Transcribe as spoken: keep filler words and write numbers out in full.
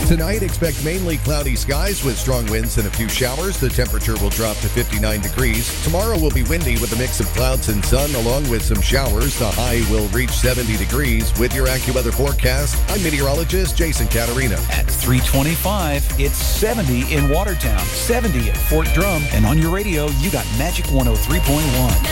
Tonight, expect mainly cloudy skies with strong winds and a few showers. The temperature will drop to fifty-nine degrees. Tomorrow will be windy with a mix of clouds and sun along with some showers. The high will reach seventy degrees. With your AccuWeather forecast, I'm meteorologist Jason Caterina. At three twenty-five, it's seventy in Watertown, seventy at Fort Drum, and on your radio, you got Magic one oh three point one.